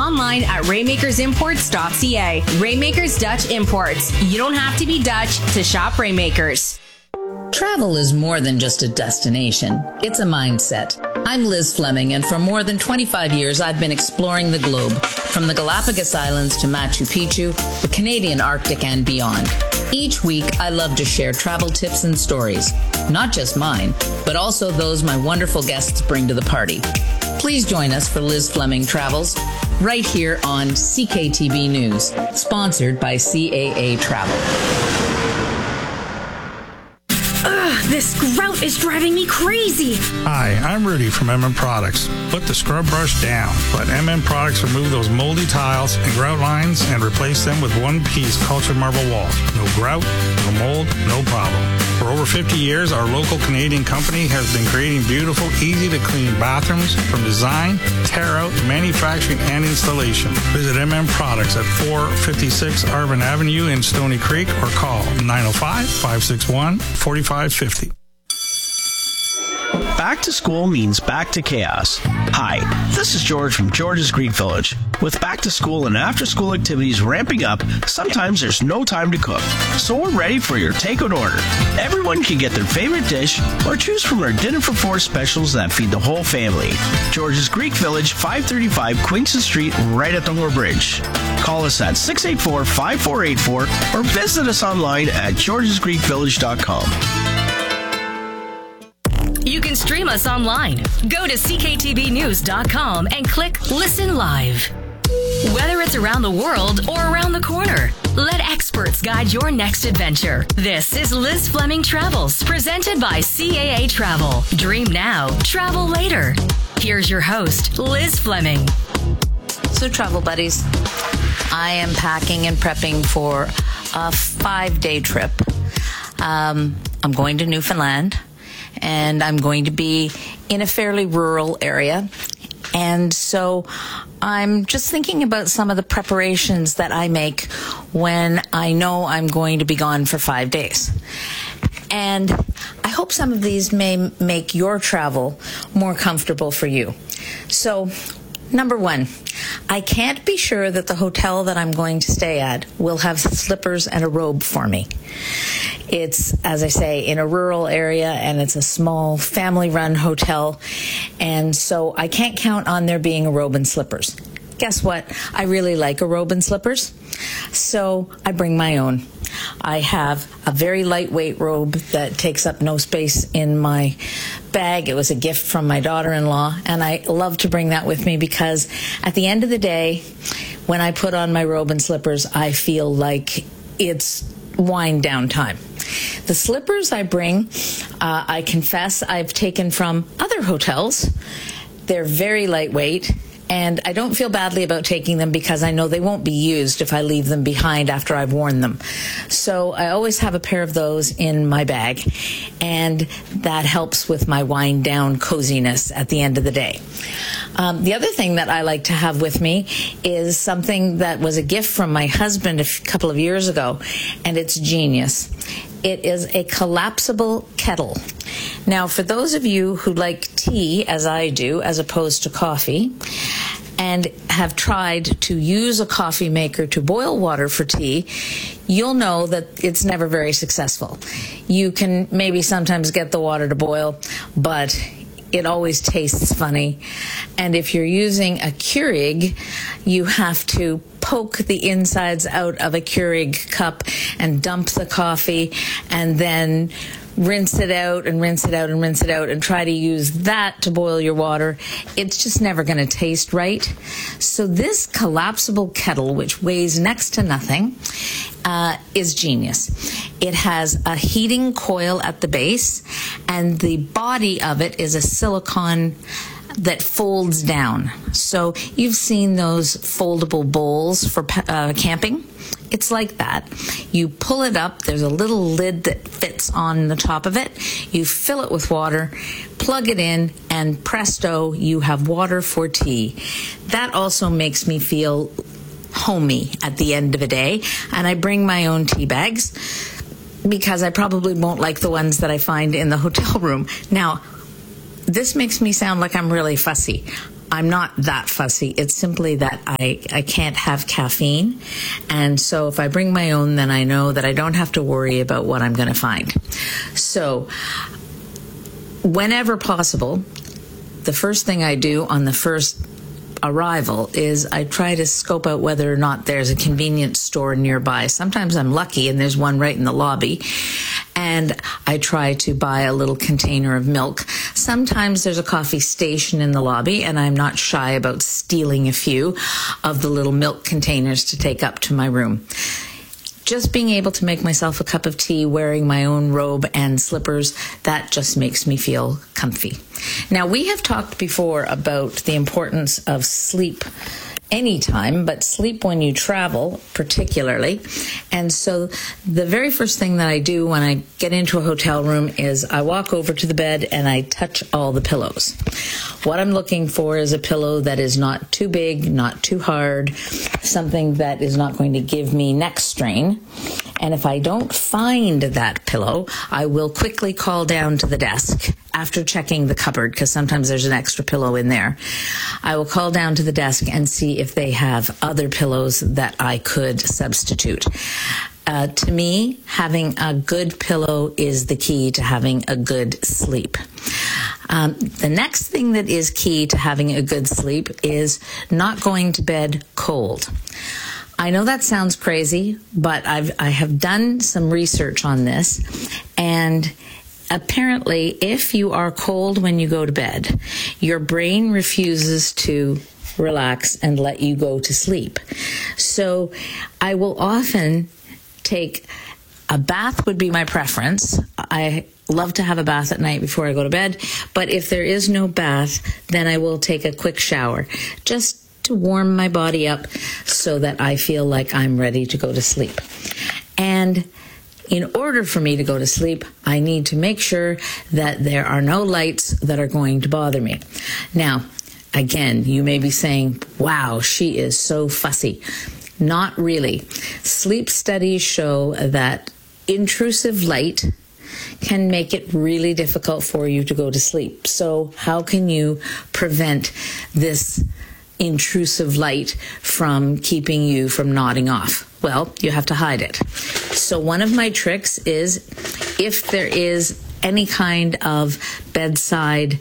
online at raymakersimports.ca. Raymakers Dutch Imports. You don't have to be Dutch to shop Raymakers. Travel is more than just a destination. It's a mindset. I'm Liz Fleming, and for more than 25 years, I've been exploring the globe, from the Galapagos Islands to Machu Picchu, the Canadian Arctic, and beyond. Each week, I love to share travel tips and stories, not just mine, but also those my wonderful guests bring to the party. Please join us for Liz Fleming Travels, right here on CKTB News, sponsored by CAA Travel. This grout is driving me crazy. Hi, I'm Rudy from MM Products. Put the scrub brush down. Let MM Products remove those moldy tiles and grout lines and replace them with one-piece cultured marble walls. No grout, no mold, no problem. For over 50 years, our local Canadian company has been creating beautiful, easy-to-clean bathrooms from design, tear-out, manufacturing, and installation. Visit MM Products at 456 Arvin Avenue in Stony Creek or call 905-561-4550. Back to school means back to chaos. Hi, this is George from George's Greek Village. With back to school and after school activities ramping up, sometimes there's no time to cook. So we're ready for your takeout order. Everyone can get their favorite dish or choose from our Dinner for Four specials that feed the whole family. George's Greek Village, 535 Queenston Street, right at Dunmore Bridge. Call us at 684-5484 or visit us online at georgesgreekvillage.com. You can stream us online. Go to cktvnews.com and click Listen Live. Whether it's around the world or around the corner, let experts guide your next adventure. This is Liz Fleming Travels, presented by CAA Travel. Dream now, travel later. Here's your host, Liz Fleming. So, travel buddies, I am packing and prepping for a 5-day trip. I'm going to Newfoundland, and I'm going to be in a fairly rural area. And so I'm just thinking about some of the preparations that I make when I know I'm going to be gone for 5 days. And I hope some of these may make your travel more comfortable for you. So, number one, I can't be sure that the hotel that I'm going to stay at will have slippers and a robe for me. It's, as I say, in a rural area, and it's a small family-run hotel, and so I can't count on there being a robe and slippers. Guess what? I really like a robe and slippers, so I bring my own. I have a very lightweight robe that takes up no space in my bag. It was a gift from my daughter-in-law, and I love to bring that with me because at the end of the day, when I put on my robe and slippers, I feel like it's wind down time. The slippers I bring, I confess I've taken from other hotels. They're very lightweight, and I don't feel badly about taking them because I know they won't be used if I leave them behind after I've worn them. So I always have a pair of those in my bag, and that helps with my wind down coziness at the end of the day. The other thing that I like to have with me is something that was a gift from my husband a couple of years ago, and it's genius. It is a collapsible kettle. Now, for those of you who like tea, as I do, as opposed to coffee, and have tried to use a coffee maker to boil water for tea, you'll know that it's never very successful. You can maybe sometimes get the water to boil, but it always tastes funny. And if you're using a Keurig, you have to poke the insides out of a Keurig cup and dump the coffee and then rinse it out and rinse it out and rinse it out and try to use that to boil your water. It's just never going to taste right. So this collapsible kettle, which weighs next to nothing, is genius. It has a heating coil at the base, and the body of it is a silicone that folds down. So you've seen those foldable bowls for camping. It's like that. You pull it up, there's a little lid that fits on the top of it. You fill it with water, plug it in, and presto, you have water for tea. That also makes me feel homey at the end of the day. And I bring my own tea bags because I probably won't like the ones that I find in the hotel room. Now, this makes me sound like I'm really fussy. I'm not that fussy. It's simply that I can't have caffeine. And so if I bring my own, then I know that I don't have to worry about what I'm going to find. So whenever possible, the first thing I do on the first arrival is I try to scope out whether or not there's a convenience store nearby. Sometimes I'm lucky and there's one right in the lobby, and I try to buy a little container of milk. Sometimes there's a coffee station in the lobby, and I'm not shy about stealing a few of the little milk containers to take up to my room. Just being able to make myself a cup of tea, wearing my own robe and slippers, that just makes me feel comfy. Now, we have talked before about the importance of sleep anytime, but sleep when you travel particularly. And so the very first thing that I do when I get into a hotel room is I walk over to the bed and I touch all the pillows. What I'm looking for is a pillow that is not too big, not too hard, something that is not going to give me neck strain. And if I don't find that pillow, I will quickly call down to the desk after checking the cupboard, because sometimes there's an extra pillow in there. I will call down to the desk and see if they have other pillows that I could substitute. To me, having a good pillow is the key to having a good sleep. The next thing that is key to having a good sleep is not going to bed cold. I know that sounds crazy, but I have done some research on this, and apparently if you are cold when you go to bed, your brain refuses to relax and let you go to sleep. So I will often take a bath would be my preference. I love to have a bath at night before I go to bed, but if there is no bath, then I will take a quick shower, just to warm my body up so that I feel like I'm ready to go to sleep. And in order for me to go to sleep, I need to make sure that there are no lights that are going to bother me. Now, again, you may be saying, wow, she is so fussy. Not really. Sleep studies show that intrusive light can make it really difficult for you to go to sleep. So how can you prevent this intrusive light from keeping you from nodding off? Well, you have to hide it. So one of my tricks is if there is any kind of bedside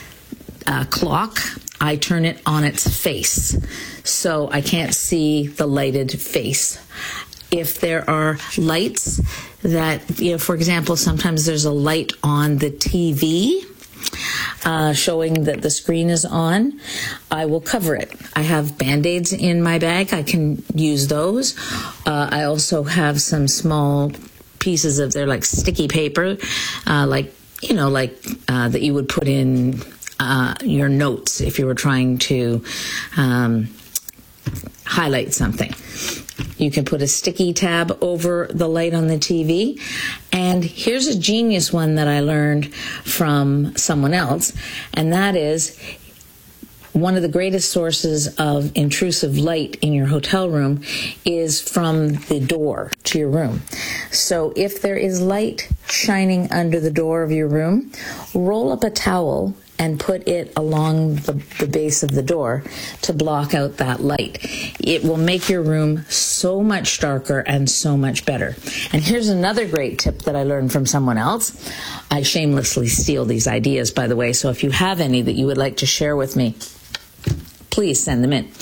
clock, I turn it on its face so I can't see the lighted face. If there are lights that, for example, sometimes there's a light on the TV showing that the screen is on, I will cover it. I have Band-Aids in my bag. I can use those. I also have some small pieces of, they're like sticky paper, that you would put in your notes if you were trying to highlight something. You can put a sticky tab over the light on the TV. And here's a genius one that I learned from someone else, and that is one of the greatest sources of intrusive light in your hotel room is from the door to your room. So if there is light shining under the door of your room, roll up a towel and put it along the base of the door to block out that light. It will make your room so much darker and so much better. And here's another great tip that I learned from someone else. I shamelessly steal these ideas, by the way, so if you have any that you would like to share with me, please send them in.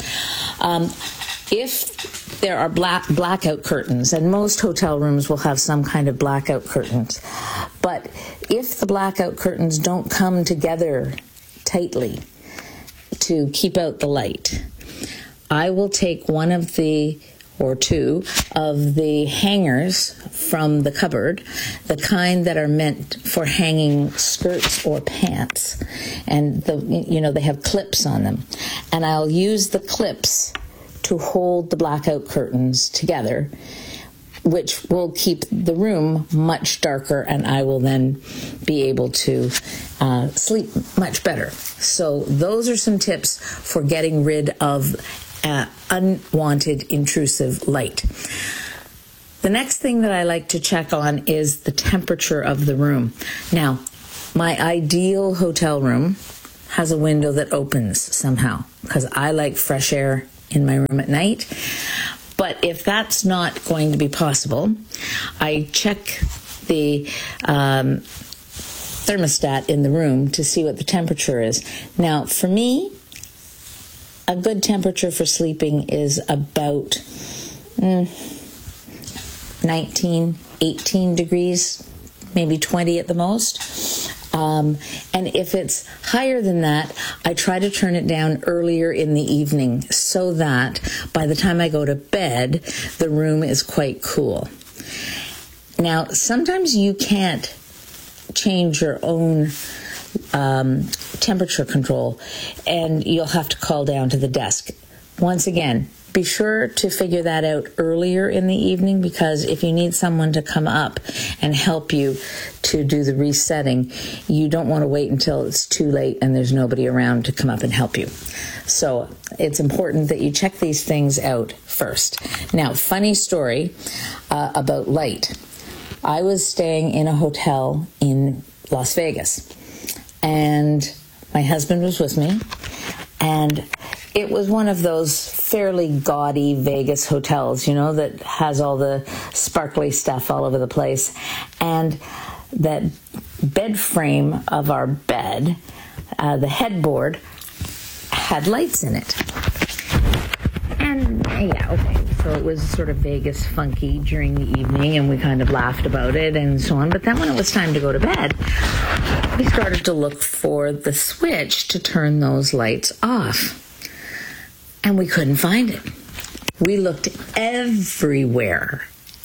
If there are blackout curtains, and most hotel rooms will have some kind of blackout curtains, but if the blackout curtains don't come together tightly to keep out the light, I will take one of the or two of the hangers from the cupboard, the kind that are meant for hanging skirts or pants, and they have clips on them, and I'll use the clips to hold the blackout curtains together, which will keep the room much darker, and I will then be able to sleep much better. So those are some tips for getting rid of unwanted intrusive light. The next thing that I like to check on is the temperature of the room. Now, my ideal hotel room has a window that opens somehow, because I like fresh air in my room at night. But if that's not going to be possible, I check the thermostat in the room to see what the temperature is. Now, for me, a good temperature for sleeping is about 19, 18 degrees, maybe 20 at the most. And if it's higher than that, I try to turn it down earlier in the evening so that by the time I go to bed, the room is quite cool. Now, sometimes you can't change your own temperature control, and you'll have to call down to the desk. Once again, be sure to figure that out earlier in the evening, because if you need someone to come up and help you to do the resetting, you don't want to wait until it's too late and there's nobody around to come up and help you. So it's important that you check these things out first. Now, funny story about light. I was staying in a hotel in Las Vegas, and my husband was with me, and it was one of those fairly gaudy Vegas hotels, you know, that has all the sparkly stuff all over the place. And that bed frame of our bed, the headboard, had lights in it. And yeah, okay, so it was sort of Vegas funky during the evening, and we kind of laughed about it and so on. But then when it was time to go to bed, we started to look for the switch to turn those lights off. And we couldn't find it. We looked everywhere,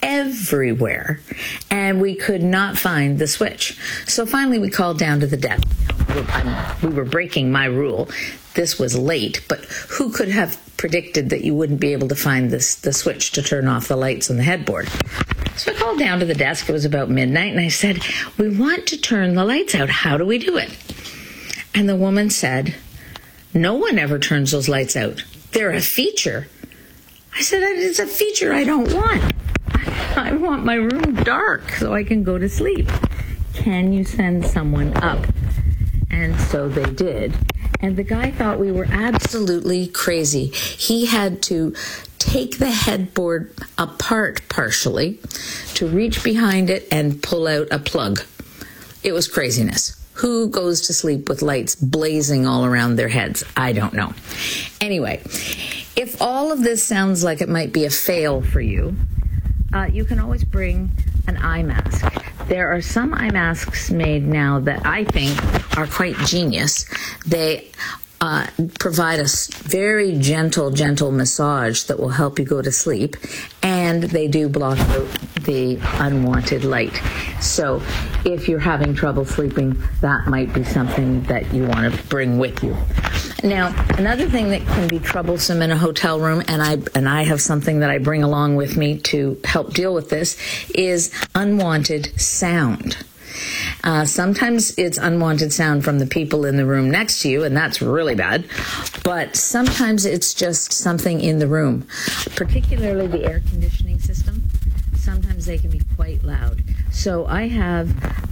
and we could not find the switch. So finally we called down to the desk. We were breaking my rule. This was late, but who could have predicted that you wouldn't be able to find the switch to turn off the lights on the headboard? So I called down to the desk. It was about midnight, and I said, we want to turn the lights out. How do we do it? And the woman said, no one ever turns those lights out. They're a feature. I said, it's a feature I don't want. I want my room dark so I can go to sleep. Can you send someone up? And so they did. And the guy thought we were absolutely crazy. He had to take the headboard apart partially to reach behind it and pull out a plug. It was craziness. Who goes to sleep with lights blazing all around their heads? I don't know. Anyway, if all of this sounds like it might be a fail for you, you can always bring an eye mask. There are some eye masks made now that I think are quite genius. They provide a very gentle massage that will help you go to sleep, and they do block out the unwanted light. So if you're having trouble sleeping, that might be something that you want to bring with you. Now, another thing that can be troublesome in a hotel room, and I have something that I bring along with me to help deal with this, is unwanted sound. Sometimes it's unwanted sound from the people in the room next to you, and that's really bad. But sometimes it's just something in the room, particularly the air conditioning system. Sometimes they can be quite loud. So I have,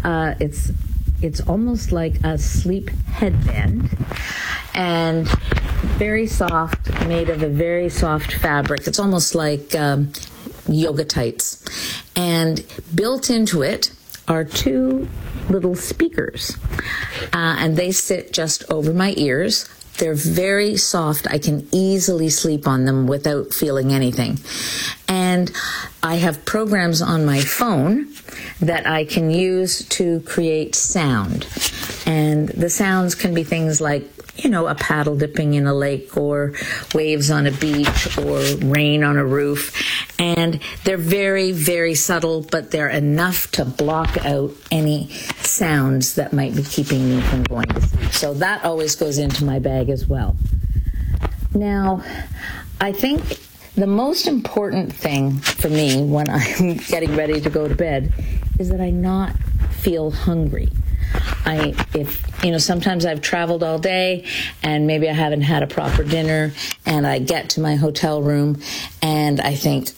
it's almost like a sleep headband, and very soft, made of a very soft fabric. It's almost like yoga tights. And built into it are two little speakers, and they sit just over my ears. They're very soft. I can easily sleep on them without feeling anything. And I have programs on my phone that I can use to create sound. And the sounds can be things like, you know, a paddle dipping in a lake, or waves on a beach, or rain on a roof. And they're very, very subtle, but they're enough to block out any sounds that might be keeping me from going to sleep. So that always goes into my bag as well. Now, I think the most important thing for me when I'm getting ready to go to bed is that I not feel hungry. Sometimes I've traveled all day and maybe I haven't had a proper dinner, and I get to my hotel room and I think,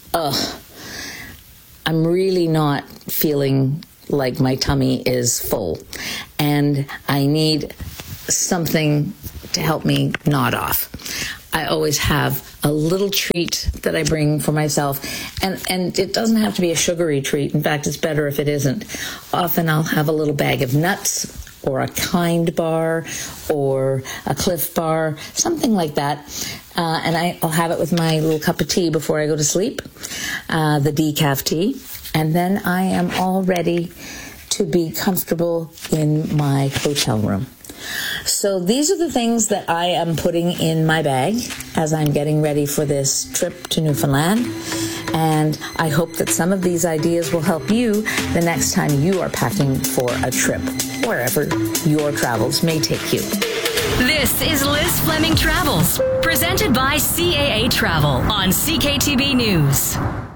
I'm really not feeling like my tummy is full, and I need something to help me nod off. I always have a little treat that I bring for myself. And it doesn't have to be a sugary treat. In fact, it's better if it isn't. Often I'll have a little bag of nuts or a Kind bar or a Cliff bar, something like that. And I'll have it with my little cup of tea before I go to sleep, the decaf tea. And then I am all ready to be comfortable in my hotel room. So these are the things that I am putting in my bag as I'm getting ready for this trip to Newfoundland. And I hope that some of these ideas will help you the next time you are packing for a trip, wherever your travels may take you. This is Liz Fleming Travels, presented by CAA Travel on CKTB News.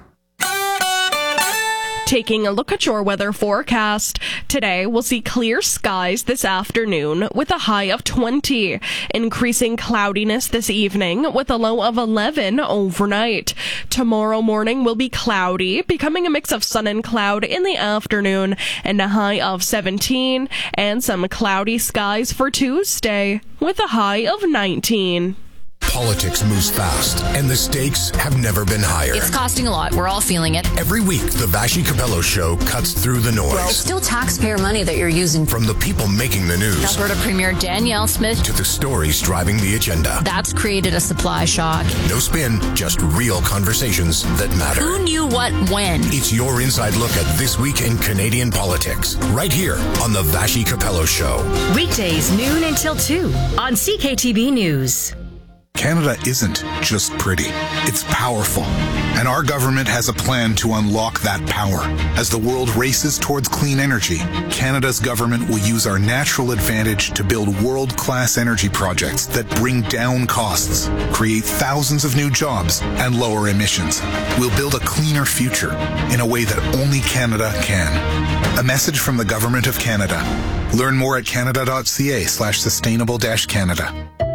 Taking a look at your weather forecast. Today, we'll see clear skies this afternoon with a high of 20. Increasing cloudiness this evening with a low of 11 overnight. Tomorrow morning will be cloudy, becoming a mix of sun and cloud in the afternoon, and a high of 17. And some cloudy skies for Tuesday with a high of 19. Politics moves fast, and the stakes have never been higher. It's costing a lot. We're all feeling it. Every week, the Vashi Capello Show cuts through the noise. Well, it's still taxpayer money that you're using. From the people making the news. Alberta Premier Danielle Smith. To the stories driving the agenda. That's created a supply shock. No spin, just real conversations that matter. Who knew what when? It's your inside look at This Week in Canadian Politics. Right here on the Vashi Capello Show. Weekdays noon until 2 on CKTB News. Canada isn't just pretty, it's powerful. And our government has a plan to unlock that power. As the world races towards clean energy, Canada's government will use our natural advantage to build world-class energy projects that bring down costs, create thousands of new jobs, and lower emissions. We'll build a cleaner future in a way that only Canada can. A message from the Government of Canada. Learn more at canada.ca/sustainable-Canada.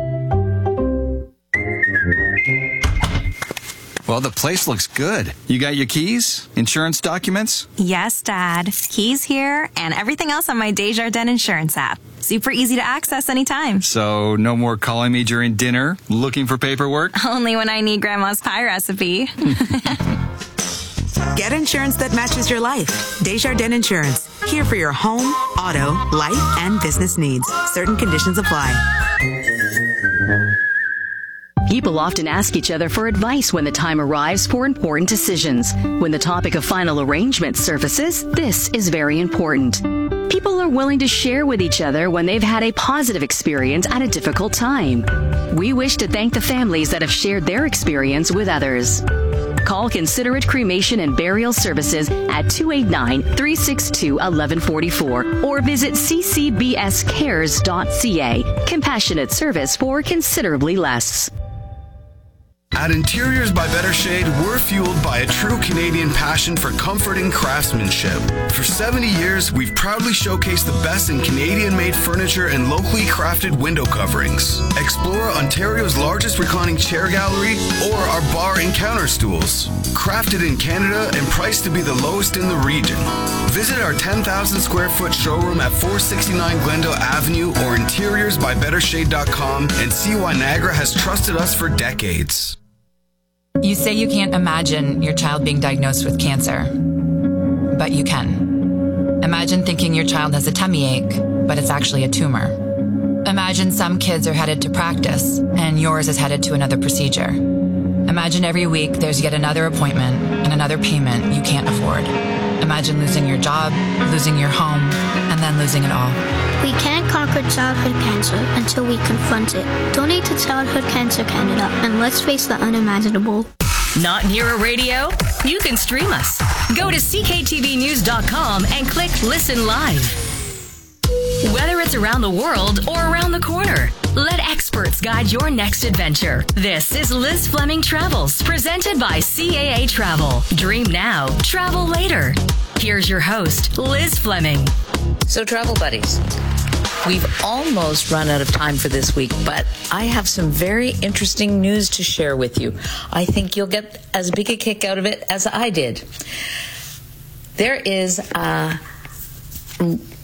Well, the place looks good. You got your keys? Insurance documents? Yes, Dad. Keys here and everything else on my Desjardins Insurance app. Super easy to access anytime. So, no more calling me during dinner, looking for paperwork? Only when I need Grandma's pie recipe. Get insurance that matches your life. Desjardins Insurance. Here for your home, auto, life, and business needs. Certain conditions apply. People often ask each other for advice when the time arrives for important decisions. When the topic of final arrangement surfaces, this is very important. People are willing to share with each other when they've had a positive experience at a difficult time. We wish to thank the families that have shared their experience with others. Call Considerate Cremation and Burial Services at 289-362-1144 or visit ccbscares.ca. Compassionate service for considerably less. At Interiors by Better Shade, we're fueled by a true Canadian passion for comforting craftsmanship. For 70 years, we've proudly showcased the best in Canadian-made furniture and locally crafted window coverings. Explore Ontario's largest reclining chair gallery or our bar and counter stools. Crafted in Canada and priced to be the lowest in the region. Visit our 10,000 square foot showroom at 469 Glendale Avenue or interiorsbybettershade.com and see why Niagara has trusted us for decades. You say you can't imagine your child being diagnosed with cancer, but you can. Imagine thinking your child has a tummy ache, but it's actually a tumor. Imagine some kids are headed to practice and yours is headed to another procedure. Imagine every week there's yet another appointment and another payment you can't afford. Imagine losing your job, losing your home, and then losing it all. We can't conquer childhood cancer until we confront it. Donate to Childhood Cancer Canada and let's face the unimaginable. Not near a radio? You can stream us. Go to cktvnews.com and click Listen Live. Whether it's around the world or around the corner, let experts guide your next adventure. This is Liz Fleming Travels, presented by CAA Travel. Dream now, travel later. Here's your host, Liz Fleming. So, travel buddies, we've almost run out of time for this week, but I have some very interesting news to share with you. I think you'll get as big a kick out of it as I did. There is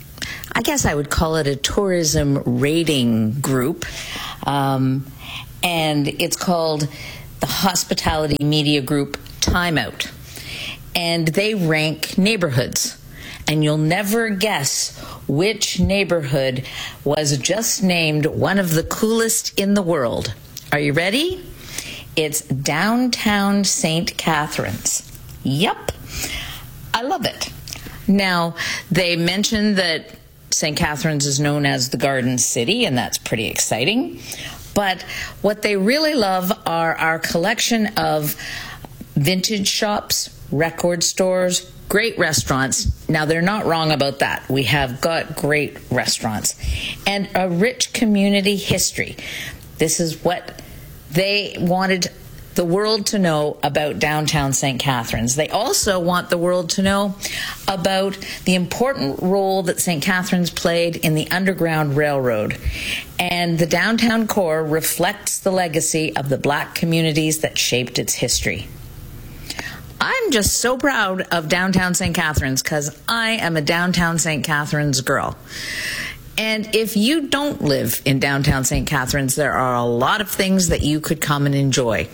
I guess I would call it a tourism rating group. And it's called the Hospitality Media Group Timeout. And they rank neighborhoods. And you'll never guess which neighborhood was just named one of the coolest in the world. Are you ready? It's downtown St. Catharines. Yep. I love it. Now, they mentioned that St. Catharines is known as the Garden City, and that's pretty exciting. But what they really love are our collection of vintage shops, record stores, great restaurants. Now, they're not wrong about that. We have got great restaurants and a rich community history. This is what they wanted the world to know about downtown St. Catharines. They also want the world to know about the important role that St. Catharines played in the Underground Railroad. And the downtown core reflects the legacy of the Black communities that shaped its history. I'm just so proud of downtown St. Catharines because I am a downtown St. Catharines girl. And if you don't live in downtown St. Catharines, there are a lot of things that you could come and enjoy.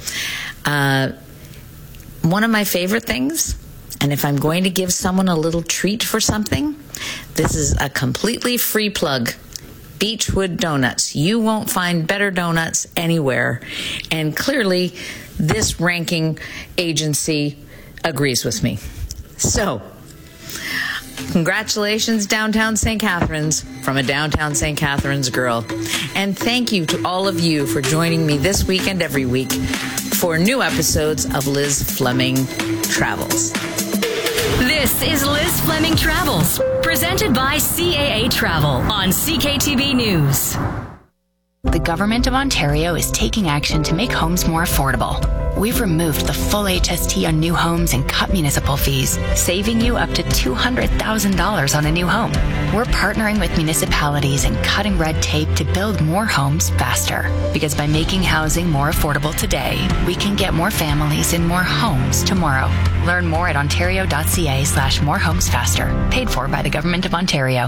One of my favorite things, and if I'm going to give someone a little treat for something, this is a completely free plug. Beechwood Donuts. You won't find better donuts anywhere. And clearly, this ranking agency agrees with me. So, congratulations, downtown St. Catharines, from a downtown St. Catharines girl. And thank you to all of you for joining me this week and every week for new episodes of Liz Fleming Travels. This is Liz Fleming Travels, presented by CAA Travel on CKTB News. The Government of Ontario is taking action to make homes more affordable. We've removed the full HST on new homes and cut municipal fees, saving you up to $200,000 on a new home. We're partnering with municipalities and cutting red tape to build more homes faster. Because by making housing more affordable today, we can get more families in more homes tomorrow. Learn more at ontario.ca/morehomesfaster. Paid for by the Government of Ontario.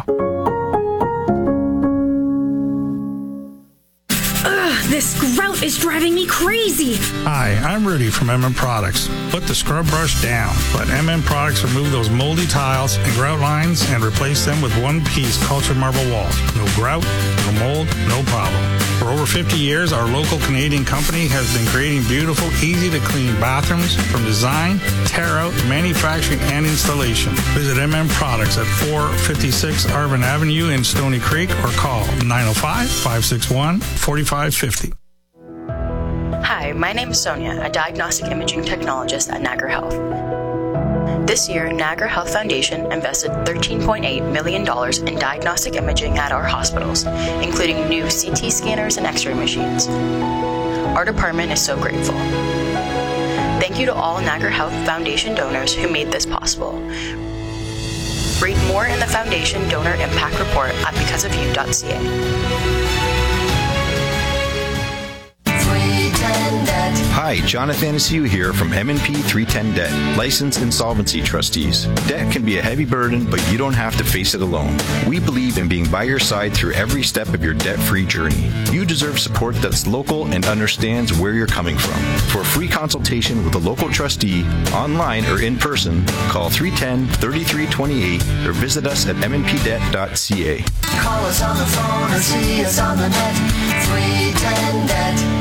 This grout is driving me crazy. Hi, I'm Rudy from MM Products. Put the scrub brush down. Let MM Products remove those moldy tiles and grout lines and replace them with one-piece cultured marble walls. No grout, no mold, no problem. For over 50 years, our local Canadian company has been creating beautiful, easy-to-clean bathrooms from design, tear-out, manufacturing, and installation. Visit MM Products at 456 Arvin Avenue in Stony Creek or call 905-561-4550. Hi, my name is Sonia, a diagnostic imaging technologist at Niagara Health. This year, Niagara Health Foundation invested $13.8 million in diagnostic imaging at our hospitals, including new CT scanners and X-ray machines. Our department is so grateful. Thank you to all Niagara Health Foundation donors who made this possible. Read more in the Foundation Donor Impact Report at becauseofyou.ca. Hi, Jonathan Asiu here from M&P 310 Debt, licensed insolvency trustees. Debt can be a heavy burden, but you don't have to face it alone. We believe in being by your side through every step of your debt-free journey. You deserve support that's local and understands where you're coming from. For a free consultation with a local trustee, online or in person, call 310-3328 or visit us at mnpdebt.ca. Call us on the phone or see us on the net. 310 Debt.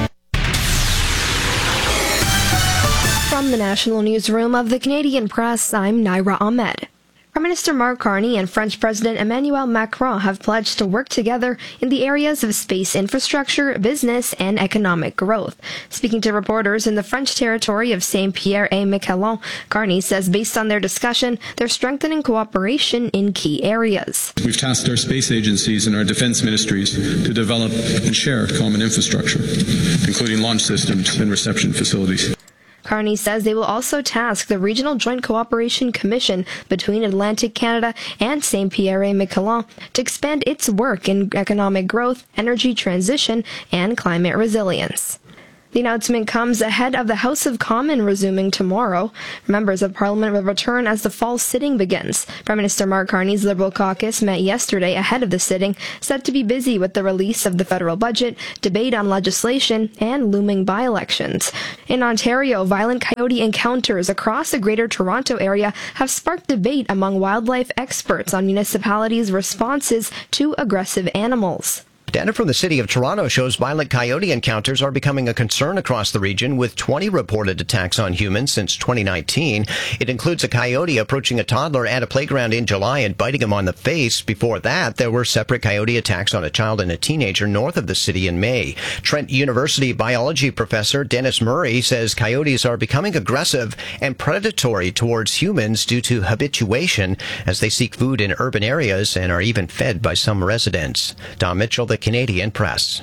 From the National Newsroom of the Canadian Press, I'm Naira Ahmed. Prime Minister Mark Carney and French President Emmanuel Macron have pledged to work together in the areas of space infrastructure, business, and economic growth. Speaking to reporters in the French territory of Saint-Pierre-et-Miquelon, Carney says based on their discussion, they're strengthening cooperation in key areas. We've tasked our space agencies and our defense ministries to develop and share common infrastructure, including launch systems and reception facilities. Carney says they will also task the Regional Joint Cooperation Commission between Atlantic Canada and Saint-Pierre-et-Miquelon to expand its work in economic growth, energy transition, and climate resilience. The announcement comes ahead of the House of Commons resuming tomorrow. Members of Parliament will return as the fall sitting begins. Prime Minister Mark Carney's Liberal caucus met yesterday ahead of the sitting, set to be busy with the release of the federal budget, debate on legislation, and looming by-elections. In Ontario, violent coyote encounters across the Greater Toronto area have sparked debate among wildlife experts on municipalities' responses to aggressive animals. Data from the City of Toronto shows violent coyote encounters are becoming a concern across the region, with 20 reported attacks on humans since 2019. It includes a coyote approaching a toddler at a playground in July and biting him on the face. Before that, there were separate coyote attacks on a child and a teenager north of the city in May. Trent University biology professor Dennis Murray says coyotes are becoming aggressive and predatory towards humans due to habituation as they seek food in urban areas and are even fed by some residents. Don Mitchell, the Canadian Press.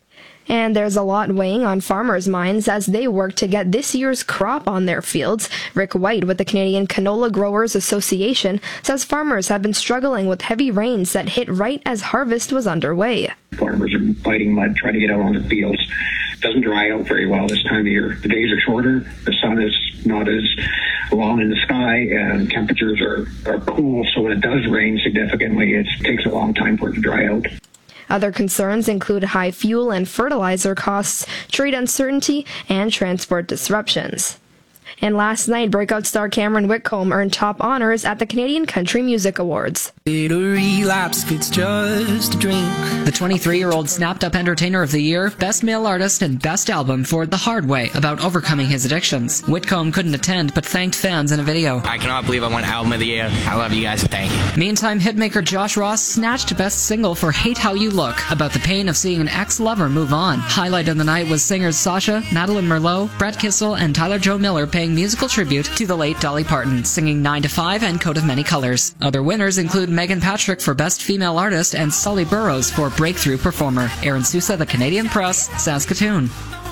And there's a lot weighing on farmers' minds as they work to get this year's crop on their fields. Rick White with the Canadian Canola Growers Association says farmers have been struggling with heavy rains that hit right as harvest was underway. Farmers are fighting mud, trying to get out on the fields. It doesn't dry out very well this time of year. The days are shorter, the sun is not as long in the sky, and temperatures are cool, so when it does rain significantly, it takes a long time for it to dry out. Other concerns include high fuel and fertilizer costs, trade uncertainty, and transport disruptions. And last night, breakout star Cameron Whitcomb earned top honors at the Canadian Country Music Awards. A relapse, it's just a drink. The 23-year-old snapped up Entertainer of the Year, Best Male Artist, and Best Album for The Hard Way, about overcoming his addictions. Whitcomb couldn't attend, but thanked fans in a video. I cannot believe I won Album of the Year. I love you guys, and thank you. Meantime, hitmaker Josh Ross snatched Best Single for Hate How You Look, about the pain of seeing an ex-lover move on. Highlight of the night was singers Sasha, Madeline Merlot, Brett Kissel, and Tyler Joe Miller paying musical tribute to the late Dolly Parton, singing 9 to 5 and Coat of Many Colors. Other winners include Megan Patrick for Best Female Artist and Sully Burrows for Breakthrough Performer. Aaron Sousa, The Canadian Press, Saskatoon.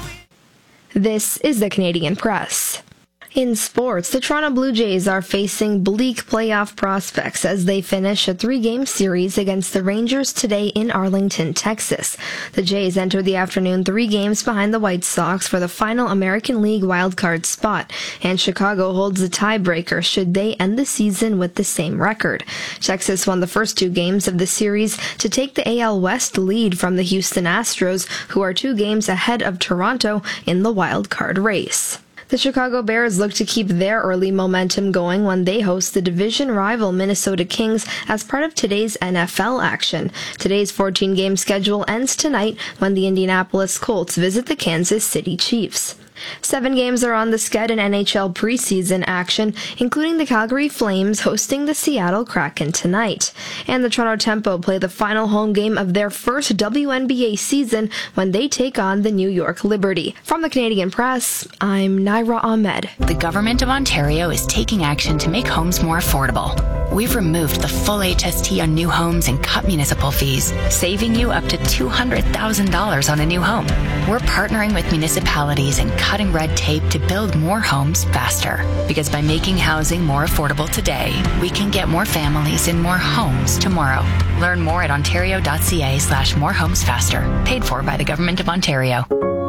This is The Canadian Press. In sports, the Toronto Blue Jays are facing bleak playoff prospects as they finish a 3-game series against the Rangers today in Arlington, Texas. The Jays enter the afternoon 3 games behind the White Sox for the final American League wildcard spot, and Chicago holds the tiebreaker should they end the season with the same record. Texas won the first 2 games of the series to take the AL West lead from the Houston Astros, who are 2 games ahead of Toronto in the wildcard race. The Chicago Bears look to keep their early momentum going when they host the division rival Minnesota Kings as part of today's NFL action. Today's 14-game schedule ends tonight when the Indianapolis Colts visit the Kansas City Chiefs. 7 games are on the sched in NHL preseason action, including the Calgary Flames hosting the Seattle Kraken tonight. And the Toronto Tempo play the final home game of their first WNBA season when they take on the New York Liberty. From the Canadian Press, I'm Naira Ahmed. The Government of Ontario is taking action to make homes more affordable. We've removed the full HST on new homes and cut municipal fees, saving you up to $200,000 on a new home. We're partnering with municipalities and cutting red tape to build more homes faster. Because by making housing more affordable today, we can get more families in more homes tomorrow. Learn more at ontario.ca/morehomesfaster. Paid for by the Government of Ontario.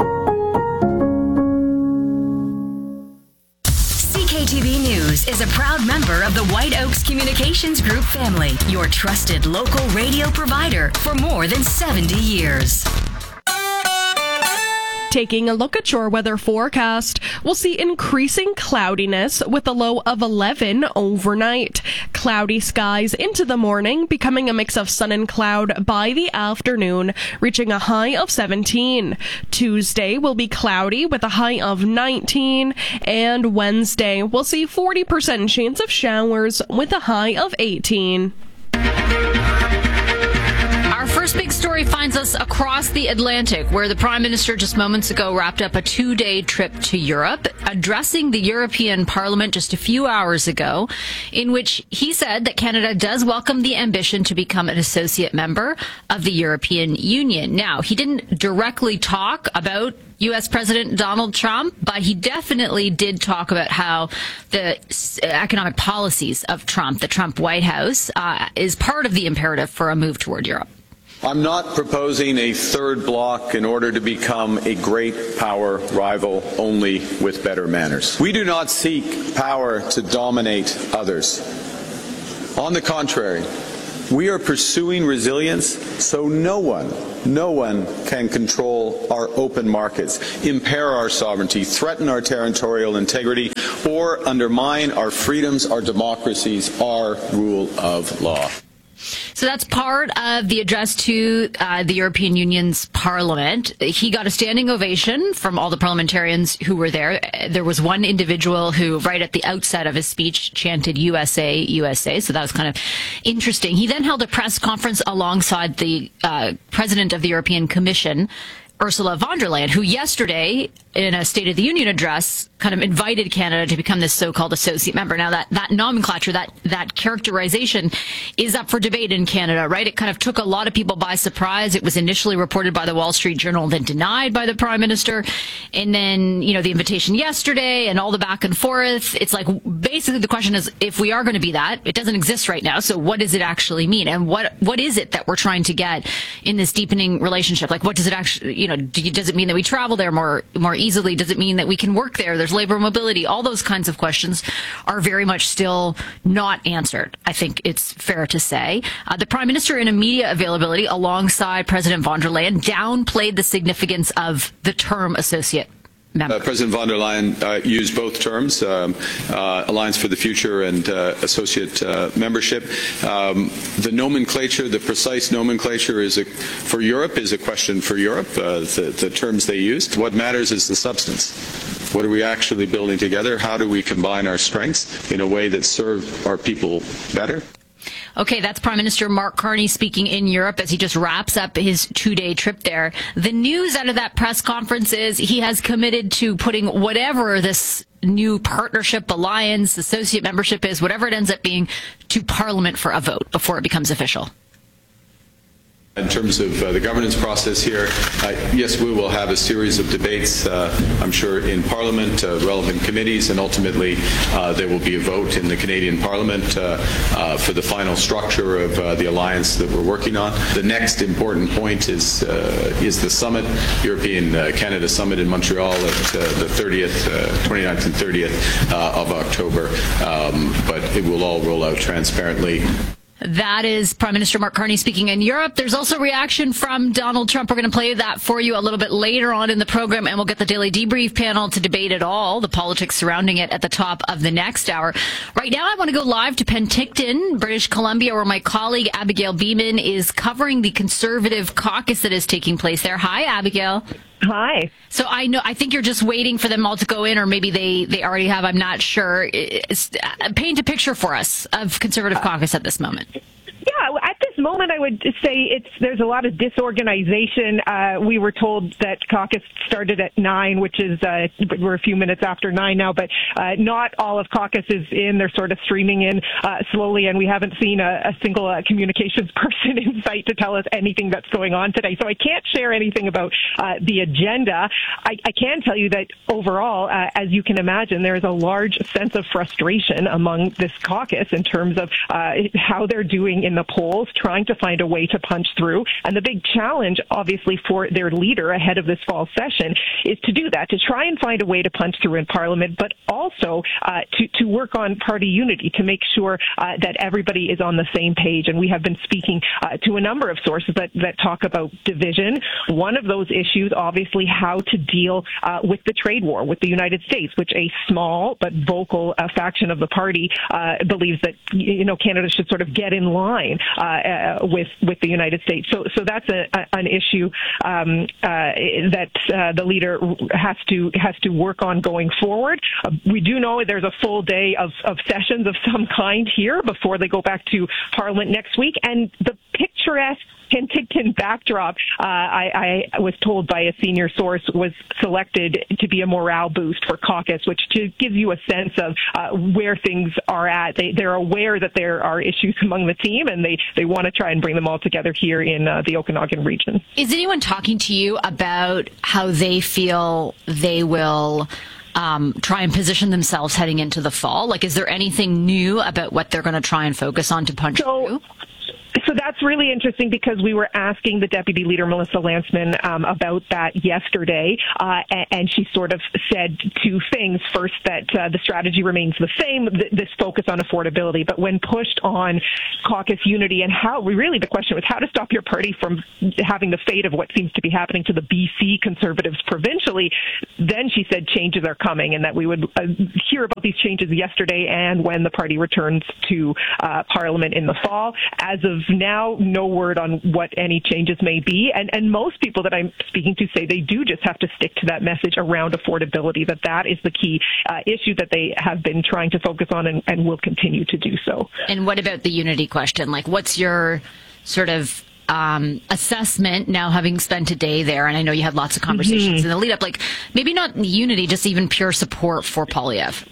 CKTV News is a proud member of the White Oaks Communications Group family, your trusted local radio provider for more than 70 years. Taking a look at your weather forecast, we'll see increasing cloudiness with a low of 11 overnight. Cloudy skies into the morning, becoming a mix of sun and cloud by the afternoon, reaching a high of 17. Tuesday will be cloudy with a high of 19, and Wednesday we'll see 40% chance of showers with a high of 18. Our first big story finds us across the Atlantic, where the Prime Minister just moments ago wrapped up a 2-day trip to Europe, addressing the European Parliament just a few hours ago, in which he said that Canada does welcome the ambition to become an associate member of the European Union. Now, he didn't directly talk about U.S. President Donald Trump, but he definitely did talk about how the economic policies of Trump, the Trump White House, is part of the imperative for a move toward Europe. I'm not proposing a third bloc in order to become a great power rival only with better manners. We do not seek power to dominate others. On the contrary, we are pursuing resilience so no one can control our open markets, impair our sovereignty, threaten our territorial integrity, or undermine our freedoms, our democracies, our rule of law. So that's part of the address to the European Union's Parliament. He got a standing ovation from all the parliamentarians who were there. There was one individual who, right at the outset of his speech, chanted USA, USA. So that was kind of interesting. He then held a press conference alongside the President of the European Commission, Ursula von der Leyen, who yesterday, in a State of the Union address, kind of invited Canada to become this so-called associate member. Now, that nomenclature, that characterization is up for debate in Canada, right? It kind of took a lot of people by surprise. It was initially reported by the Wall Street Journal, then denied by the Prime Minister. And then, the invitation yesterday and all the back and forth. It's like, basically the question is, if we are going to be that, it doesn't exist right now. So what does it actually mean? And what is it that we're trying to get in this deepening relationship? Like, what does it actually, does it mean that we travel there more easily? Does it mean that we can work there? There's labor mobility. All those kinds of questions are very much still not answered, I think it's fair to say. The Prime Minister, in a media availability alongside President von der Leyen, downplayed the significance of the term associate member. President von der Leyen used both terms, Alliance for the Future and associate membership. The nomenclature, the precise nomenclature for Europe is a question for Europe, the terms they used. What matters is the substance. What are we actually building together? How do we combine our strengths in a way that serves our people better? Okay, that's Prime Minister Mark Carney speaking in Europe as he just wraps up his 2-day trip there. The news out of that press conference is he has committed to putting whatever this new partnership, alliance, associate membership is, whatever it ends up being, to Parliament for a vote before it becomes official. In terms of the governance process here, yes, we will have a series of debates, I'm sure, in Parliament, relevant committees, and ultimately there will be a vote in the Canadian Parliament for the final structure of the alliance that we're working on. The next important point is the summit, European-Canada Summit in Montreal at the 29th and 30th of October, but it will all roll out transparently. That is Prime Minister Mark Carney speaking in Europe. There's also reaction from Donald Trump. We're going to play that for you a little bit later on in the program, and we'll get the Daily Debrief panel to debate it all, the politics surrounding it, at the top of the next hour. Right now, I want to go live to Penticton, British Columbia, where my colleague Abigail Beeman is covering the Conservative caucus that is taking place there. Hi, Abigail. Hi. So I think you're just waiting for them all to go in, or maybe they already have. I'm not sure. Paint a picture for us of Conservative caucus at this moment. Yeah, at this moment, I would say there's a lot of disorganization. We were told that caucus started at 9, which is we're a few minutes after 9 now, but not all of caucus is in. They're sort of streaming in slowly, and we haven't seen a single communications person in sight to tell us anything that's going on today. So I can't share anything about the agenda. I can tell you that overall, as you can imagine, there is a large sense of frustration among this caucus in terms of how they're doing in the polls, trying to find a way to punch through. And the big challenge, obviously, for their leader ahead of this fall session is to do that, to try and find a way to punch through in Parliament, but also to work on party unity, to make sure that everybody is on the same page. And we have been speaking to a number of sources that talk about division. One of those issues, obviously, how to deal with the trade war with the United States, which a small but vocal faction of the party believes that Canada should sort of get in line with the United States. So that's an issue that the leader has to work on going forward. We do know there's a full day of sessions of some kind here before they go back to Parliament next week, and the picturesque Penticton backdrop, I was told by a senior source, was selected to be a morale boost for caucus, which gives you a sense of where things are at. They're aware that there are issues among the team, and they want to try and bring them all together here in the Okanagan region. Is anyone talking to you about how they feel they will try and position themselves heading into the fall? Like, is there anything new about what they're going to try and focus on to punch through? So that's really interesting because we were asking the Deputy Leader, Melissa Lantsman, about that yesterday, and she sort of said two things. First, that the strategy remains the same, this focus on affordability, but when pushed on caucus unity and the question was how to stop your party from having the fate of what seems to be happening to the BC Conservatives provincially, then she said changes are coming and that we would hear about these changes yesterday and when the party returns to Parliament in the fall. As of now, no word on what any changes may be. And most people that I'm speaking to say they do just have to stick to that message around affordability, that is the key issue that they have been trying to focus on and will continue to do so. And what about the unity question? Like, what's your sort of assessment now, having spent a day there? And I know you had lots of conversations in the lead up, like maybe not unity, just even pure support for Poilievre.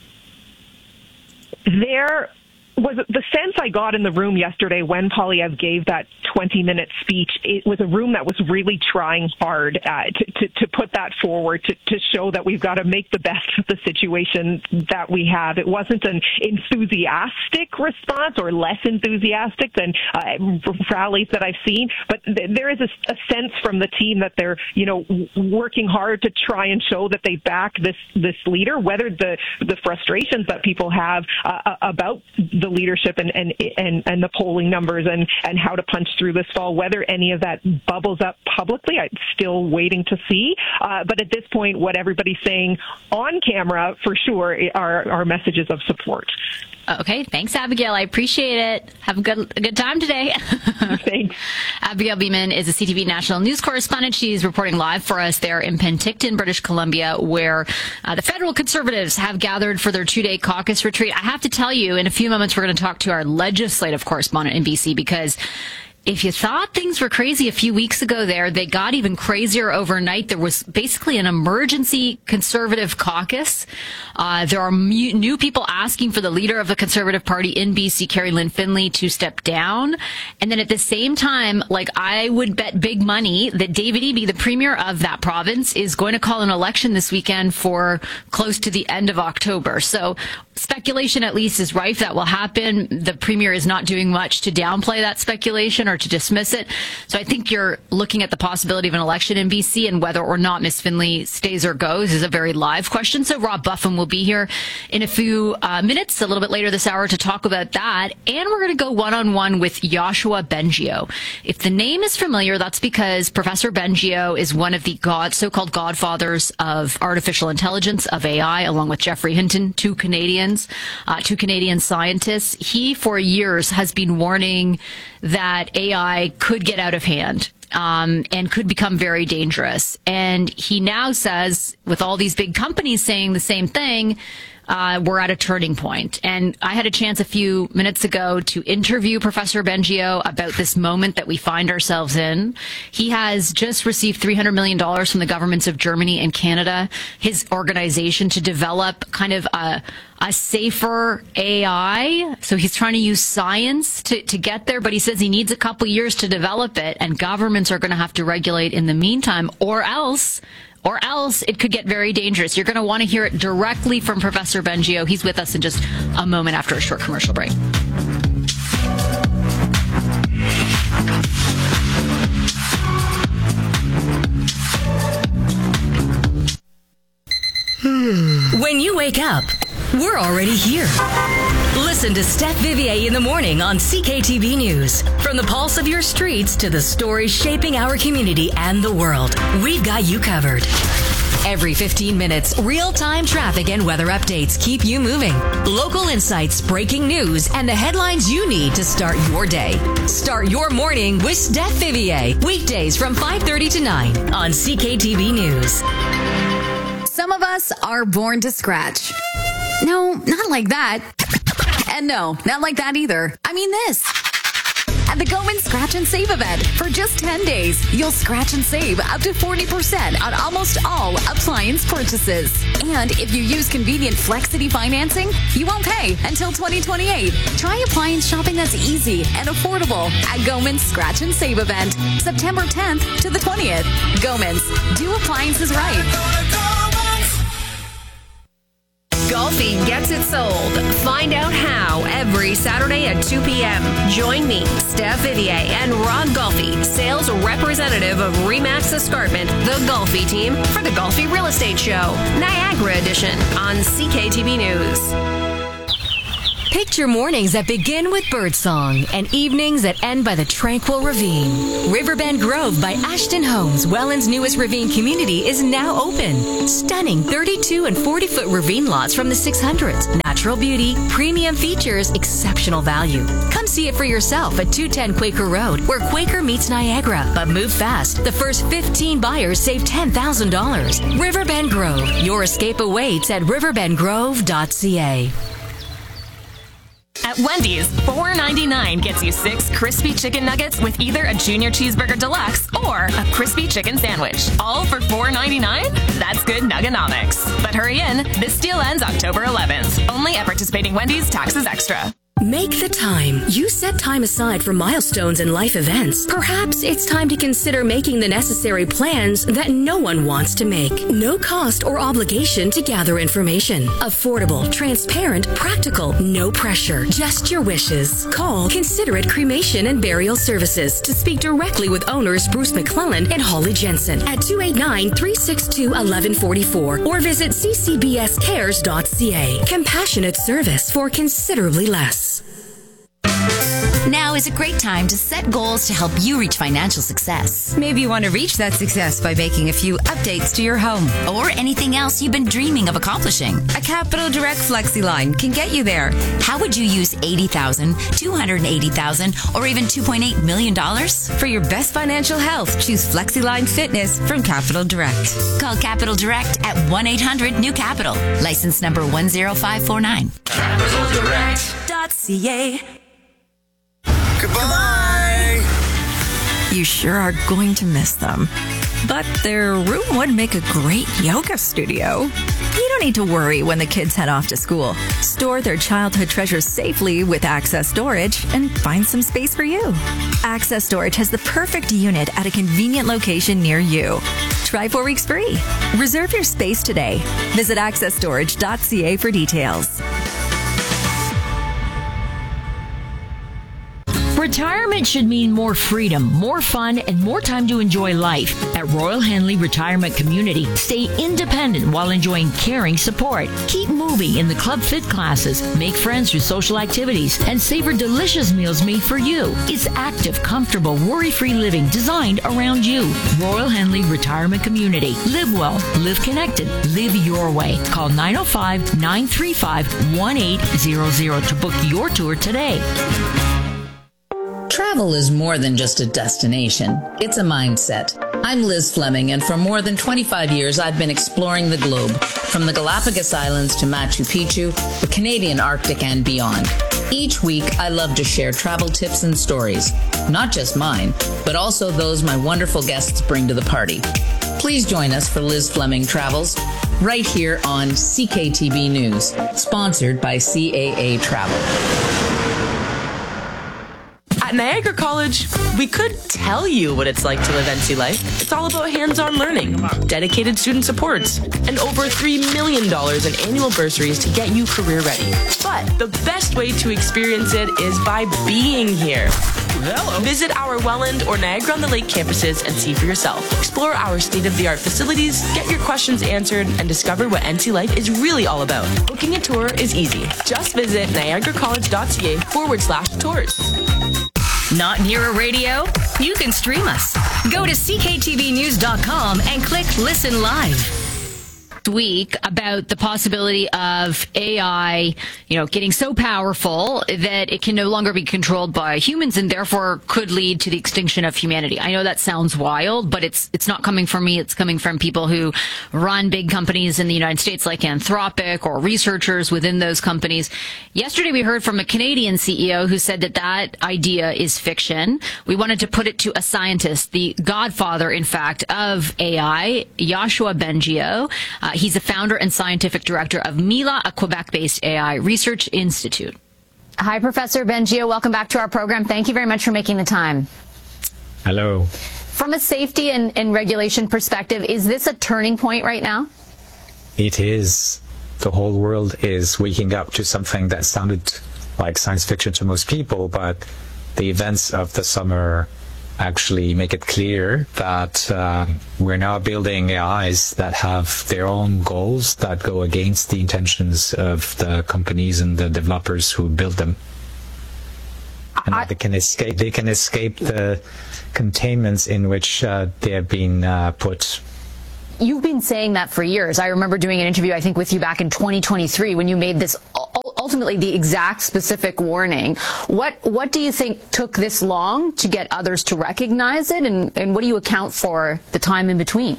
There was the sense I got in the room yesterday when Poilievre gave that 20-minute speech. It was a room that was really trying hard to put that forward, to show that we've got to make the best of the situation that we have. It wasn't an enthusiastic response or less enthusiastic than rallies that I've seen, but there is a sense from the team that they're, working hard to try and show that they back this leader, whether the frustrations that people have about the leadership and the polling numbers and how to punch through this fall, whether any of that bubbles up publicly, I'm still waiting to see. But at this point, what everybody's saying on camera, for sure, are messages of support. Okay, thanks, Abigail. I appreciate it. Have a good time today. Thanks. Abigail Beeman is a CTV national news correspondent. She's reporting live for us there in Penticton, British Columbia, where the federal Conservatives have gathered for their 2-day caucus retreat. I have to tell you, in a few moments, we're going to talk to our legislative correspondent in BC, because if you thought things were crazy a few weeks ago there, they got even crazier overnight. There was basically an emergency Conservative caucus. There are new people asking for the leader of the Conservative Party in BC, Carrie Lynn Finlay, to step down. And then at the same time, I would bet big money that David Eby, the premier of that province, is going to call an election this weekend for close to the end of October. So speculation at least is rife that will happen. The premier is not doing much to downplay that speculation or to dismiss it. So I think you're looking at the possibility of an election in BC, and whether or not Ms. Finlay stays or goes is a very live question. So Rob Buffum will be here in a few minutes, a little bit later this hour, to talk about that. And we're going to go one-on-one with Yoshua Bengio. If the name is familiar, that's because Professor Bengio is one of the so-called godfathers of artificial intelligence, of AI, along with Geoffrey Hinton, two Canadian scientists. He, for years, has been warning that AI could get out of hand and could become very dangerous. And he now says, with all these big companies saying the same thing, we're at a turning point. And I had a chance a few minutes ago to interview Professor Bengio about this moment that we find ourselves in. He has just received $300 million from the governments of Germany and Canada, his organization, to develop kind of a safer AI. So he's trying to use science to get there, but he says he needs a couple years to develop it, and governments are going to have to regulate in the meantime, or else it could get very dangerous. You're going to want to hear it directly from Professor Bengio. He's with us in just a moment after a short commercial break. When you wake up, we're already here. Listen to Steph Vivier in the morning on CKTV News. From the pulse of your streets to the stories shaping our community and the world, we've got you covered. Every 15 minutes, real-time traffic and weather updates keep you moving. Local insights, breaking news, and the headlines you need to start your day. Start your morning with Steph Vivier. Weekdays from 5:30 to 9 on CKTV News. Some of us are born to scratch. No, not like that. And no, not like that either. I mean this. At the Goman Scratch and Save event, for just 10 days, you'll scratch and save up to 40% on almost all appliance purchases. And if you use convenient Flexity financing, you won't pay until 2028. Try appliance shopping that's easy and affordable at Goman's Scratch and Save event, September 10th to the 20th. Goman's, do appliances right. Golfi gets it sold. Find out how every Saturday at 2 p.m. Join me, Steph Vivier, and Ron Golfi, sales representative of Remax Escarpment, the Golfi team, for the Golfi Real Estate Show, Niagara Edition on CKTB News. Picture mornings that begin with birdsong and evenings that end by the tranquil ravine. Riverbend Grove by Ashton Homes, Welland's newest ravine community, is now open. Stunning 32 and 40-foot ravine lots from the 600s. Natural beauty, premium features, exceptional value. Come see it for yourself at 210 Quaker Road, where Quaker meets Niagara. But move fast. The first 15 buyers save $10,000. Riverbend Grove. Your escape awaits at riverbendgrove.ca. At Wendy's, $4.99 gets you 6 crispy chicken nuggets with either a Junior Cheeseburger Deluxe or a crispy chicken sandwich. All for $4.99? That's good nuggonomics. But hurry in, this deal ends October 11th. Only at participating Wendy's, taxes extra. Make the time. You set time aside for milestones and life events. Perhaps it's time to consider making the necessary plans that no one wants to make. No cost or obligation to gather information. Affordable, transparent, practical, no pressure. Just your wishes. Call Considerate Cremation and Burial Services to speak directly with owners Bruce McClellan and Holly Jensen at 289-362-1144 or visit ccbscares.ca. Compassionate service for considerably less. Now is a great time to set goals to help you reach financial success. Maybe you want to reach that success by making a few updates to your home. Or anything else you've been dreaming of accomplishing. A Capital Direct FlexiLine can get you there. How would you use $80,000, $280,000, or even $2.8 million? For your best financial health, choose FlexiLine Fitness from Capital Direct. Call Capital Direct at 1-800-NEW-CAPITAL. License number 10549. CapitalDirect.ca. Goodbye! You sure are going to miss them. But their room would make a great yoga studio. You don't need to worry when the kids head off to school. Store their childhood treasures safely with Access Storage and find some space for you. Access Storage has the perfect unit at a convenient location near you. Try 4 weeks free. Reserve your space today. Visit accessstorage.ca for details. Retirement should mean more freedom, more fun, and more time to enjoy life. At Royal Henley Retirement Community, stay independent while enjoying caring support. Keep moving in the Club Fit classes, make friends through social activities, and savor delicious meals made for you. It's active, comfortable, worry-free living designed around you. Royal Henley Retirement Community. Live well, live connected, live your way. Call 905-935-1800 to book your tour today. Travel is more than just a destination. It's a mindset. I'm Liz Fleming, and for more than 25 years, I've been exploring the globe, from the Galapagos Islands to Machu Picchu, the Canadian Arctic, and beyond. Each week, I love to share travel tips and stories, not just mine, but also those my wonderful guests bring to the party. Please join us for Liz Fleming Travels, right here on CKTB News, sponsored by CAA Travel. At Niagara College, we could tell you what it's like to live NC life. It's all about hands-on learning, dedicated student supports, and over $3 million in annual bursaries to get you career ready. But the best way to experience it is by being here. Hello. Visit our Welland or Niagara-on-the-Lake campuses and see for yourself. Explore our state-of-the-art facilities, get your questions answered, and discover what NC life is really all about. Booking a tour is easy. Just visit niagaracollege.ca/tours. Not near a radio? You can stream us. Go to cktvnews.com and click Listen Live. Week about the possibility of AI, getting so powerful that it can no longer be controlled by humans and therefore could lead to the extinction of humanity. I know that sounds wild, but it's not coming from me. It's coming from people who run big companies in the United States like Anthropic or researchers within those companies. Yesterday we heard from a Canadian CEO who said that idea is fiction. We wanted to put it to a scientist, the godfather, in fact, of AI, Yoshua Bengio. He's the founder and scientific director of Mila, a Quebec-based AI research institute. Hi, Professor Bengio. Welcome back to our program. Thank you very much for making the time. Hello. From a safety and regulation perspective, is this a turning point right now? It is. the whole world is waking up to something that sounded like science fiction to most people, but the events of the summer actually make it clear that we're now building AIs that have their own goals that go against the intentions of the companies and the developers who build them. And they can escape the containments in which they have been put. You've been saying that for years. I remember doing an interview, I think, with you back in 2023 when you made this ultimately the exact specific warning. What do you think took this long to get others to recognize it, and what do you account for the time in between?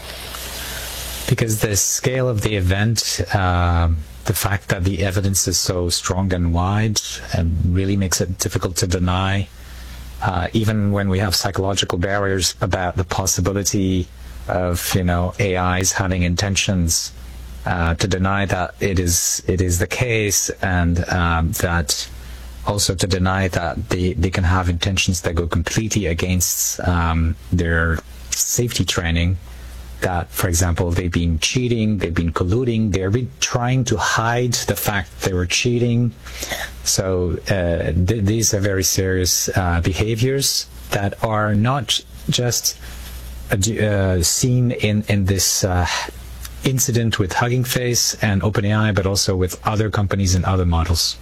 Because the scale of the event, the fact that the evidence is so strong and wide, really makes it difficult to deny. Even when we have psychological barriers about the possibility of AIs having intentions, to deny that it is the case, and that also to deny that they can have intentions that go completely against their safety training. That, for example, they've been cheating, they've been colluding, they've been trying to hide the fact they were cheating. So these are very serious behaviors that are not just seen in this incident with Hugging Face and OpenAI, but also with other companies and other models.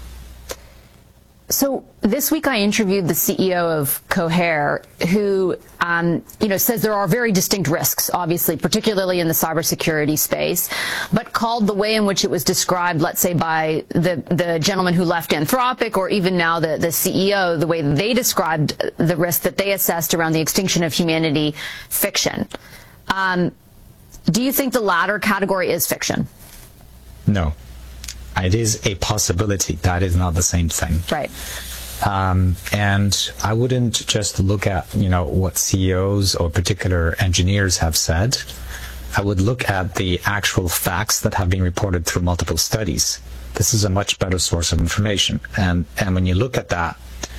So this week I interviewed the CEO of Cohere, who says there are very distinct risks, obviously, particularly in the cybersecurity space, but called the way in which it was described, let's say, by the gentleman who left Anthropic, or even now the CEO, the way they described the risk that they assessed around the extinction of humanity, fiction. Do you think the latter category is fiction? No. It is a possibility. That is not the same thing. Right. And I wouldn't just look at, what CEOs or particular engineers have said. I would look at the actual facts that have been reported through multiple studies. This is a much better source of information. And when you look at that,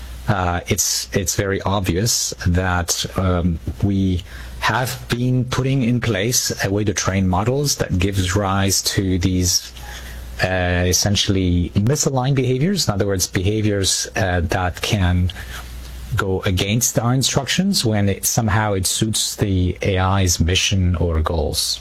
it's very obvious that we have been putting in place a way to train models that gives rise to these essentially misaligned behaviors. In other words, behaviors that can go against our instructions when somehow it suits the AI's mission or goals.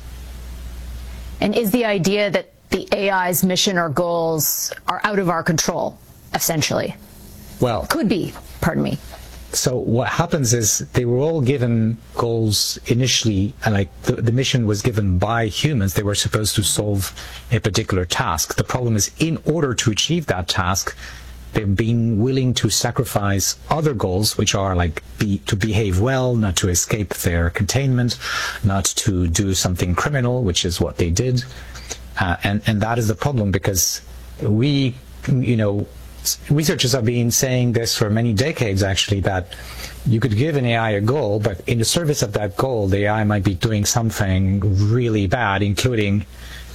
And is the idea that the AI's mission or goals are out of our control, essentially? Well, could be, pardon me. So what happens is they were all given goals initially, and like the mission was given by humans. They were supposed to solve a particular task. The problem is, in order to achieve that task, they've been willing to sacrifice other goals, which are like to behave well, not to escape their containment, not to do something criminal, which is what they did. And that is the problem, because we, researchers have been saying this for many decades, actually, that you could give an AI a goal, but in the service of that goal, the AI might be doing something really bad, including,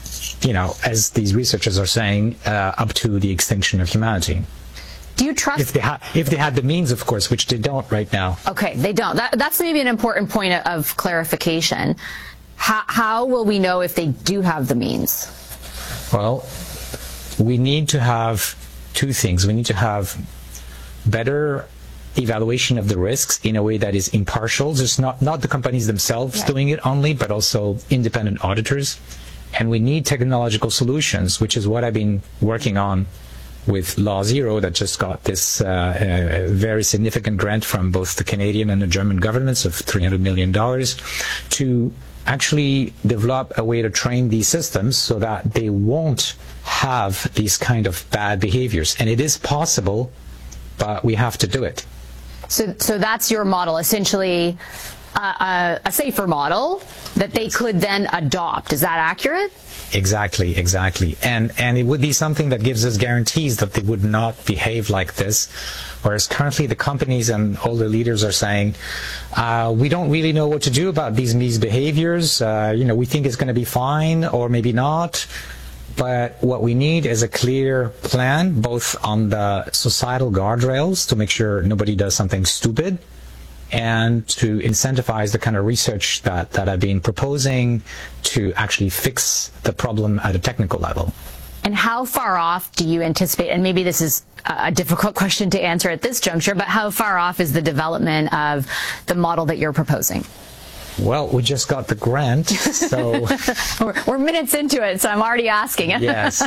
as these researchers are saying, up to the extinction of humanity. Do you trust... If they had the means, of course, which they don't right now. Okay, they don't. That's maybe an important point of clarification. How will we know if they do have the means? Well, we need to have two things. We need to have better evaluation of the risks in a way that is impartial, just not the companies themselves doing it only, but also independent auditors. And we need technological solutions, which is what I've been working on with Law Zero, that just got this very significant grant from both the Canadian and the German governments of $300 million to actually develop a way to train these systems so that they won't have these kind of bad behaviors. And it is possible, but we have to do it. So that's your model, essentially a safer model that they could then adopt. Is that accurate? Exactly. And it would be something that gives us guarantees that they would not behave like this. Whereas currently the companies and all the leaders are saying, we don't really know what to do about these behaviors. We think it's going to be fine or maybe not. But what we need is a clear plan, both on the societal guardrails to make sure nobody does something stupid, and to incentivize the kind of research that I've been proposing to actually fix the problem at a technical level. And how far off do you anticipate, and maybe this is a difficult question to answer at this juncture, but how far off is the development of the model that you're proposing? Well, we just got the grant, so... we're minutes into it, so I'm already asking. Yes.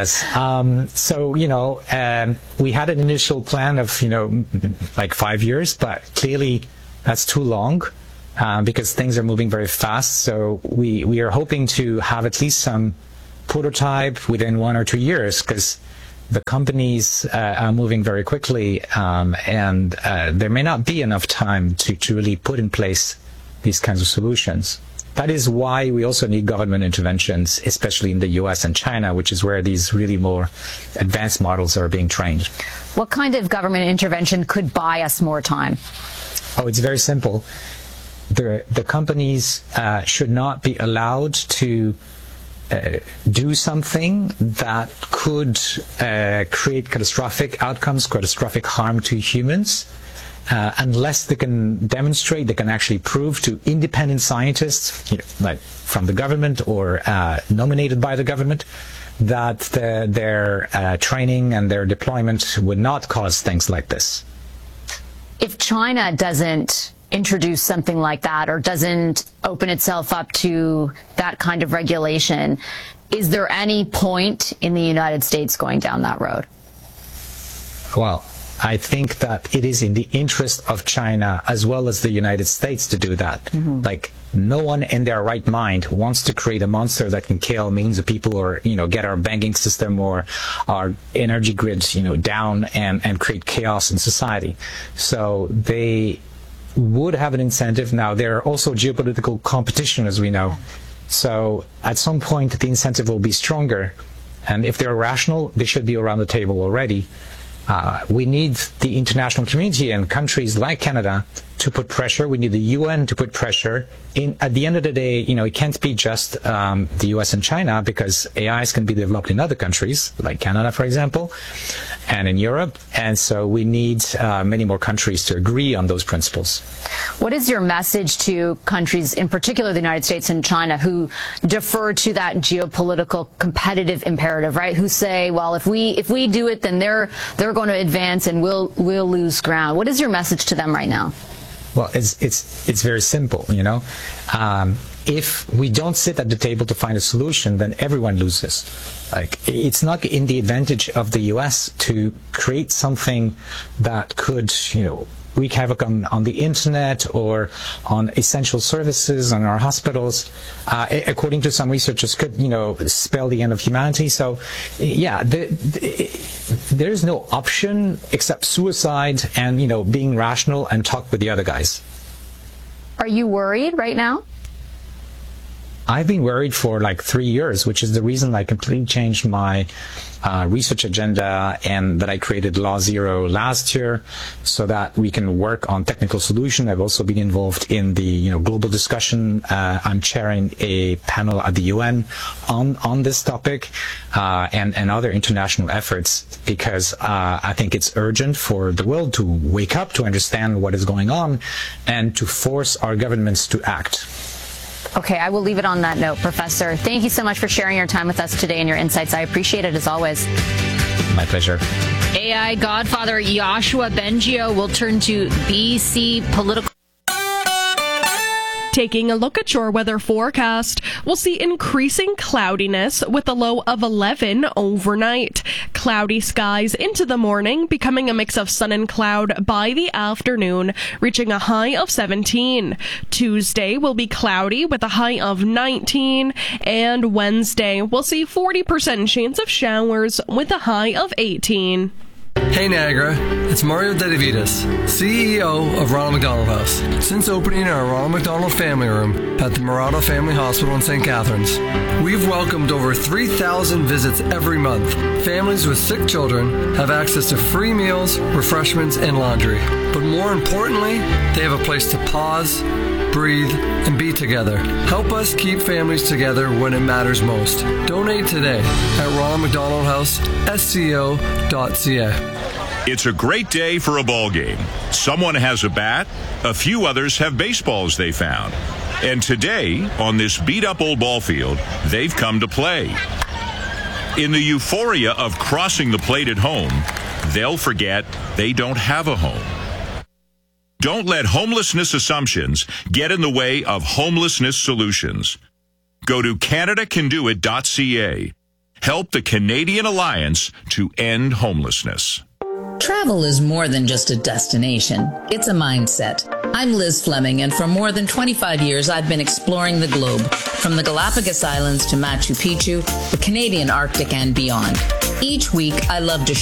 So, we had an initial plan of, like 5 years, but clearly that's too long because things are moving very fast. So we are hoping to have at least some prototype within 1 or 2 years, because the companies are moving very quickly, and there may not be enough time to really put in place these kinds of solutions. That is why we also need government interventions, especially in the US and China, which is where these really more advanced models are being trained. What kind of government intervention could buy us more time? Oh, it's very simple. The companies should not be allowed to do something that could create catastrophic outcomes, catastrophic harm to humans, unless they can demonstrate, they can actually prove to independent scientists, like from the government or nominated by the government, that their training and their deployment would not cause things like this. If China doesn't introduce something like that or doesn't open itself up to that kind of regulation, is there any point in the United States going down that road? Well, I think that it is in the interest of China as well as the United States to do that. Mm-hmm. Like, no one in their right mind wants to create a monster that can kill millions of people or, get our banking system or our energy grids, down and create chaos in society. So they would have an incentive. Now, there are also geopolitical competition, as we know. So at some point, the incentive will be stronger. And if they're rational, they should be around the table already. We need the international community and countries like Canada to put pressure. We need the UN to put pressure. At the end of the day, it can't be just the US and China, because AIs can be developed in other countries, like Canada, for example, and in Europe. And so we need many more countries to agree on those principles. What is your message to countries, in particular the United States and China, who defer to that geopolitical competitive imperative, right? Who say, well, if we do it, then they're going to advance and we'll lose ground. What is your message to them right now? Well, it's very simple, if we don't sit at the table to find a solution, then everyone loses. Like, it's not in the advantage of the US to create something that could, wreak havoc on the internet or on essential services on our hospitals. According to some researchers, could spell the end of humanity. So, yeah, there is no option except suicide and being rational and talk with the other guys. Are you worried right now? I've been worried for like 3 years, which is the reason I completely changed my research agenda, and that I created Law Zero last year so that we can work on technical solutions. I've also been involved in the global discussion. I'm chairing a panel at the UN on this topic and other international efforts, because I think it's urgent for the world to wake up, to understand what is going on, and to force our governments to act. Okay, I will leave it on that note. Professor, thank you so much for sharing your time with us today and your insights. I appreciate it as always. My pleasure. AI godfather Yoshua Bengio will turn to BC political. Taking a look at your weather forecast, we'll see increasing cloudiness with a low of 11 overnight. Cloudy skies into the morning, becoming a mix of sun and cloud by the afternoon, reaching a high of 17. Tuesday will be cloudy with a high of 19, and Wednesday we'll see 40% chance of showers with a high of 18. Hey Niagara, it's Mario Dedivitas, CEO of Ronald McDonald House. Since opening our Ronald McDonald Family Room at the Murata Family Hospital in St. Catharines, we've welcomed over 3,000 visits every month. Families with sick children have access to free meals, refreshments, and laundry. But more importantly, they have a place to pause, breathe, and be together. Help us keep families together when it matters most. Donate today at ronaldmcdonaldhouse.sco.ca. It's a great day for a ball game. Someone has a bat, a few others have baseballs they found. And today, on this beat-up old ball field, they've come to play. In the euphoria of crossing the plate at home, they'll forget they don't have a home. Don't let homelessness assumptions get in the way of homelessness solutions. Go to CanadaCanDoIt.ca. Help the Canadian Alliance to end homelessness. Travel is more than just a destination. It's a mindset. I'm Liz Fleming, and for more than 25 years, I've been exploring the globe, from the Galapagos Islands to Machu Picchu, the Canadian Arctic, and beyond. Each week, I love to